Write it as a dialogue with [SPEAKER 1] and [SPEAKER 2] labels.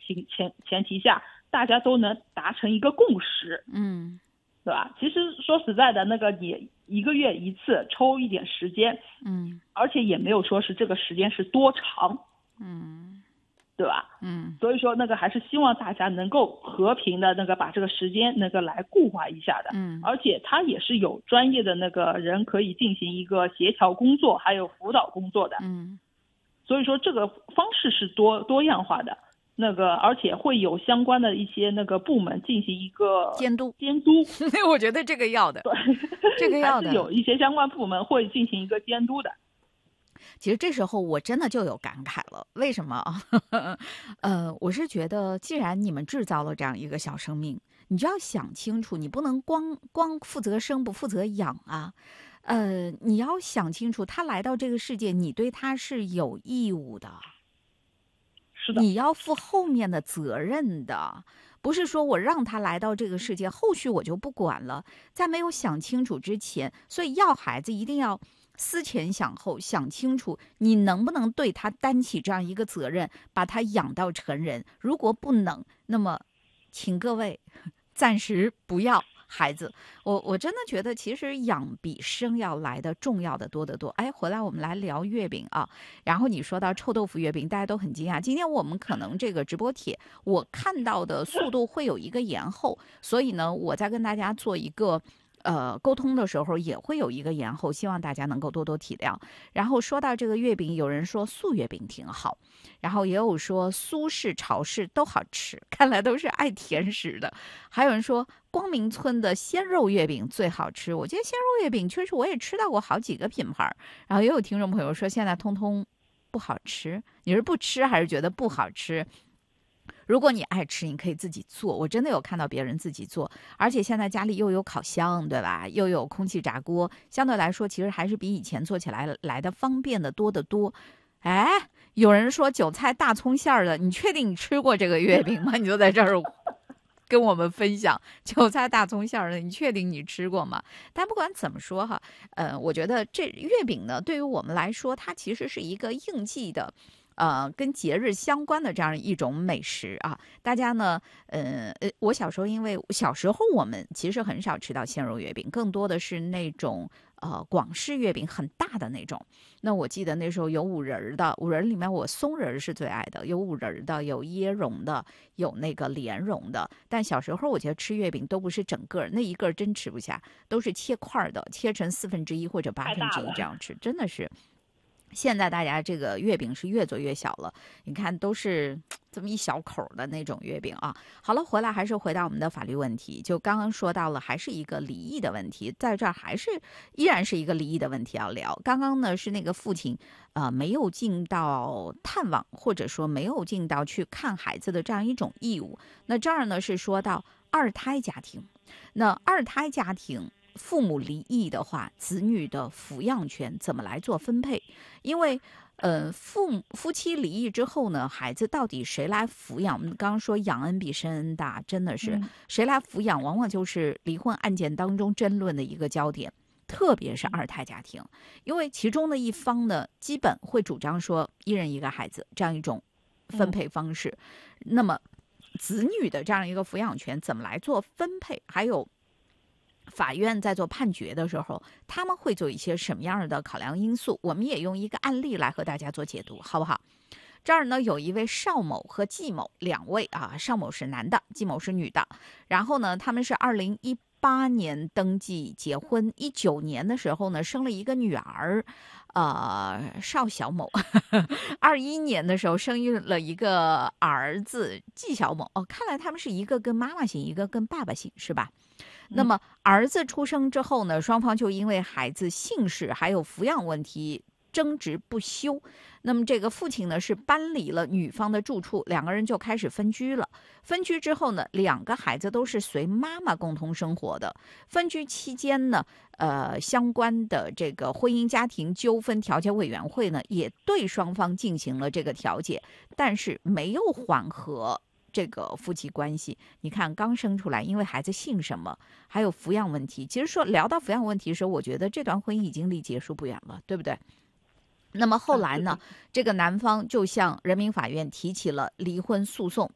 [SPEAKER 1] 前提下，大家都能达成一个共识，对吧？其实说实在的，那个也1个月一次抽一点时间，而且也没有说是这个时间是多长，对吧？所以说那个还是希望大家能够和平的那个把这个时间那个来固化一下的，而且他也是有专业的那个人可以进行一个协调工作，还有辅导工作的，所以说这个方式是多样化的，那个而且会有相关的一些那个部门进行一个
[SPEAKER 2] 监督，我觉得这个要的，
[SPEAKER 1] 对，
[SPEAKER 2] 这个要的，
[SPEAKER 1] 还是有一些相关部门会进行一个监督的。
[SPEAKER 2] 其实这时候我真的就有感慨了，为什么啊？我是觉得，既然你们制造了这样一个小生命，你就要想清楚，你不能光负责生不负责养啊。你要想清楚，他来到这个世界，你对他是有义务的，
[SPEAKER 1] 是的，
[SPEAKER 2] 你要负后面的责任的。不是说我让他来到这个世界，后续我就不管了。在没有想清楚之前，所以要孩子一定要思前想后，想清楚你能不能对他担起这样一个责任，把他养到成人。如果不能，那么请各位暂时不要孩子。我真的觉得其实养比生要来的重要的多得多。哎，回来我们来聊月饼啊。然后你说到臭豆腐月饼，大家都很惊讶。今天我们可能这个直播帖我看到的速度会有一个延后，所以呢，我在跟大家做一个沟通的时候也会有一个延后，希望大家能够多多体谅。然后说到这个月饼，有人说素月饼挺好，然后也有说苏式、潮式都好吃，看来都是爱甜食的。还有人说光明村的鲜肉月饼最好吃，我觉得鲜肉月饼确实我也吃到过好几个品牌。然后也有听众朋友说现在通通不好吃，你是不吃还是觉得不好吃？如果你爱吃，你可以自己做。我真的有看到别人自己做，而且现在家里又有烤箱，对吧？又有空气炸锅，相对来说其实还是比以前做起来来的方便的多得多。哎，有人说韭菜大葱馅儿的，你确定你吃过这个月饼吗？你就在这儿跟我们分享韭菜大葱馅儿的，你确定你吃过吗？但不管怎么说哈，我觉得这月饼呢，对于我们来说，它其实是一个应季的。跟节日相关的这样一种美食啊，大家呢，我小时候，因为小时候我们其实很少吃到鲜肉月饼，更多的是那种广式月饼，很大的那种。那我记得那时候有五仁的，五仁里面我松仁是最爱的，有五仁的，有椰蓉的，有那个莲蓉的。但小时候我觉得吃月饼都不是整个，那一个真吃不下，都是切块的，切成1/4或者1/8这样吃，真的是。现在大家这个月饼是越做越小了，你看都是这么一小口的那种月饼啊。好了，回来还是回到我们的法律问题，就刚刚说到了，还是一个离异的问题，在这儿依然是一个离异的问题要聊。刚刚呢是那个父亲，没有尽到探望或者说没有尽到去看孩子的这样一种义务。那这儿呢是说到二胎家庭，那二胎家庭。父母离异的话，子女的抚养权怎么来做分配？因为，夫妻离异之后呢，孩子到底谁来抚养？我们刚刚说养恩比生恩大，真的是谁来抚养，往往就是离婚案件当中争论的一个焦点。特别是二胎家庭，因为其中的一方呢，基本会主张说一人一个孩子这样一种分配方式。那么，子女的这样一个抚养权怎么来做分配？还有。法院在做判决的时候，他们会做一些什么样的考量因素？我们也用一个案例来和大家做解读，好不好？这儿呢有一位邵某和季某两位啊，邵某是男的，季某是女的。然后呢，他们是2018年登记结婚，19年的时候呢生了一个女儿，邵小某。21年的时候生育了一个儿子季小某。哦，看来他们是一个跟妈妈姓，一个跟爸爸姓，是吧？那么儿子出生之后呢，双方就因为孩子姓氏还有抚养问题争执不休。那么这个父亲呢是搬离了女方的住处，两个人就开始分居了。分居之后呢，两个孩子都是随妈妈共同生活的。分居期间呢，相关的这个婚姻家庭纠纷调解委员会呢，也对双方进行了这个调解，但是没有缓和这个夫妻关系。你看刚生出来，因为孩子姓什么，还有抚养问题。其实说聊到抚养问题的时候，我觉得这段婚姻已经离结束不远了，对不对？那么后来呢，这个男方就向人民法院提起了离婚诉讼，